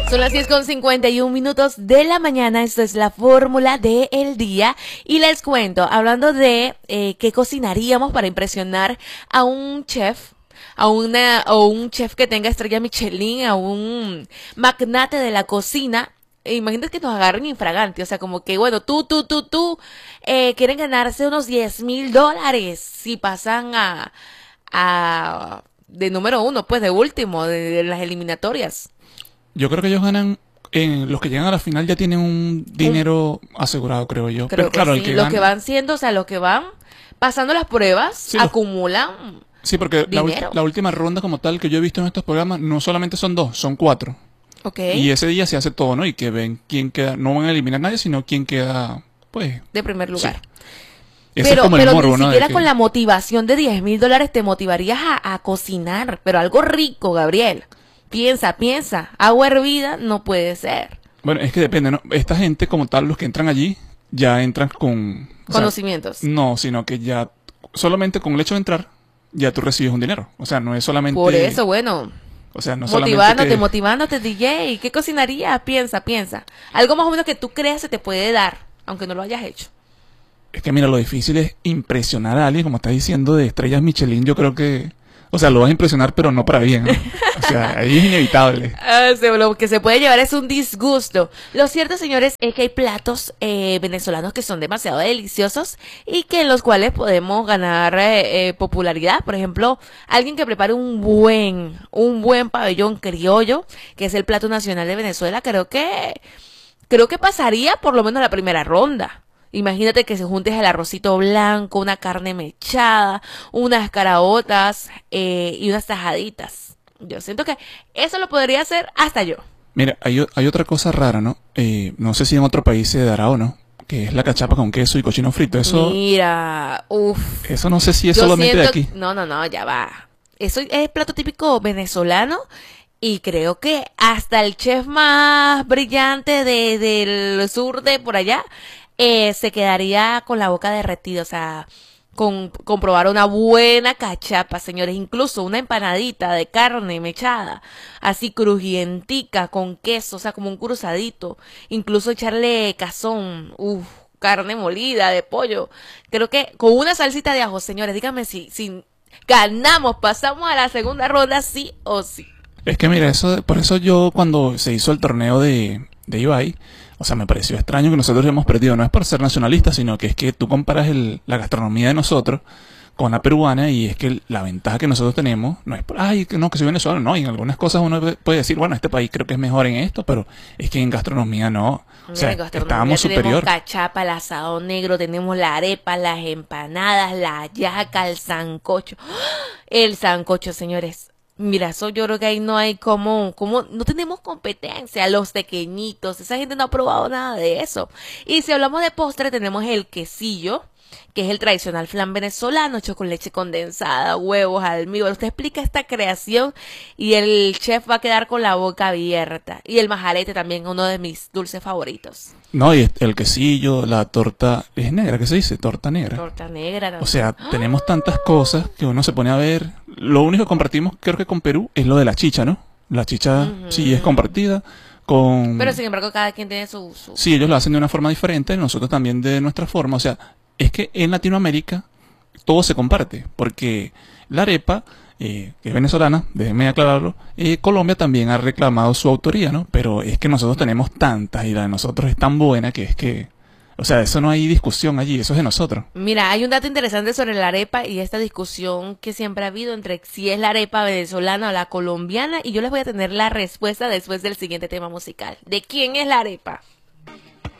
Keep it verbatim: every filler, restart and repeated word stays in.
Son las diez con cincuenta y un minutos de la mañana. Esto es la fórmula del día. Y les cuento, hablando de eh, qué cocinaríamos para impresionar a un chef, a una o un chef que tenga estrella Michelin, a un magnate de la cocina. Imagínate que nos agarren infragante, o sea, como que, bueno, tú, tú, tú, tú, eh, quieren ganarse unos diez mil dólares si pasan a, a, de número uno, pues de último, de, de las eliminatorias. Yo creo que ellos ganan, en los que llegan a la final ya tienen un dinero un, asegurado, creo yo. Creo Pero claro, que sí. el que los gana, que van siendo, o sea, los que van pasando las pruebas, sí, los, acumulan Sí, porque la, dinero. la última ronda como tal que yo he visto en estos programas no solamente son dos, son cuatro. Okay. Y ese día se hace todo, ¿no? Y que ven quién queda, no van a eliminar a nadie, sino quién queda, pues... de primer lugar. Sí. Ese Pero, es como el pero morbo, ni ¿no? siquiera que... con la motivación de diez mil dólares te motivarías a, a cocinar, pero algo rico, Gabriel. Piensa, piensa. Agua hervida no puede ser. Bueno, es que depende, ¿no? Esta gente como tal, los que entran allí, ya entran con... Conocimientos. Sea, no, sino que ya, solamente con el hecho de entrar, ya tú recibes un dinero. O sea, no es solamente... Por eso, bueno... O sea, no motivándote, que... motivándote, D J. ¿Qué cocinarías? Piensa, piensa. Algo más o menos que tú creas se te puede dar, aunque no lo hayas hecho. Es que mira, lo difícil es impresionar a alguien, como estás diciendo, de estrellas Michelin. Yo creo que... O sea, lo vas a impresionar, pero no para bien, ¿no? O sea, ahí es inevitable. Ah, lo que se puede llevar es un disgusto. Lo cierto, señores, es que hay platos eh, venezolanos que son demasiado deliciosos y que en los cuales podemos ganar eh, eh, popularidad. Por ejemplo, alguien que prepare un buen, un buen pabellón criollo, que es el plato nacional de Venezuela, creo que, creo que pasaría por lo menos la primera ronda. Imagínate que se juntes el arrocito blanco, una carne mechada, unas caraotas eh, y unas tajaditas. Yo siento que eso lo podría hacer hasta yo. Mira, hay, hay otra cosa rara, ¿no? Eh, no sé si en otro país se dará o no, que es la cachapa con queso y cochino frito. Eso, Mira, uff. Eso no sé si es yo solamente siento, de aquí. No, no, no, ya va. Eso es plato típico venezolano. Y creo que hasta el chef más brillante de, del sur de por allá eh, se quedaría con la boca derretida. O sea, con, con probar una buena cachapa, señores. Incluso una empanadita de carne mechada, así crujientica, con queso, o sea, como un cruzadito. Incluso echarle cazón, uff, carne molida de pollo. Creo que con una salsita de ajo, señores, díganme si, si ganamos, pasamos a la segunda ronda, sí o sí. Es que mira, eso, por eso yo cuando se hizo el torneo de, de Ibai, o sea, me pareció extraño que nosotros hemos perdido. No es por ser nacionalistas, sino que es que tú comparas el, la gastronomía de nosotros con la peruana y es que la ventaja que nosotros tenemos no es por, ay, que no, que soy venezolano, no. Y en algunas cosas uno puede decir, bueno, este país creo que es mejor en esto, pero es que en gastronomía no. O sea, estábamos superior. Tenemos cachapa, el asado negro, tenemos la arepa, las empanadas, la yaca, el sancocho. El sancocho, señores. Mira, eso yo creo que ahí no hay como, como, no tenemos competencia, los pequeñitos, esa gente no ha probado nada de eso. Y si hablamos de postre, tenemos el quesillo, que es el tradicional flan venezolano, hecho con leche condensada, huevos, almíbar. Usted explica esta creación y el chef va a quedar con la boca abierta. Y el majarete también, uno de mis dulces favoritos. No, y el quesillo, la torta, es negra, ¿qué se dice? Torta negra. Torta negra también. O sea, ¡ah! Tenemos tantas cosas que uno se pone a ver. Lo único que compartimos, creo que con Perú, es lo de la chicha, ¿no? La chicha uh-huh. sí es compartida con... Pero sin embargo, cada quien tiene su, su... Sí, ellos lo hacen de una forma diferente, nosotros también de nuestra forma. O sea, es que en Latinoamérica todo se comparte, porque la arepa, eh, que es venezolana, déjenme aclararlo, eh, Colombia también ha reclamado su autoría, ¿no? Pero es que nosotros tenemos tantas y la de nosotros es tan buena que es que... O sea, eso no hay discusión allí, eso es de nosotros. Mira, hay un dato interesante sobre la arepa y esta discusión que siempre ha habido entre si es la arepa venezolana o la colombiana, y yo les voy a tener la respuesta después del siguiente tema musical. ¿De quién es la arepa?